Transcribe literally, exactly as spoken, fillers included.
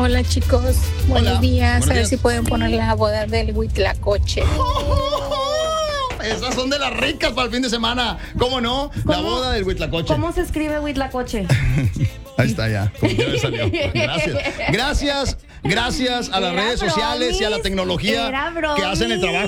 Hola chicos, buenos Hola. días. Buenos A ver días. si pueden poner la boda del Huitlacoche. Esas son de las ricas para el fin de semana. ¿Cómo no? La ¿Cómo? boda del Huitlacoche. ¿Cómo se escribe Huitlacoche? Ahí está ya. Como que me salió. Gracias. Gracias. Gracias a las Era redes sociales y a la bromis, tecnología era que hacen el bromis. trabajo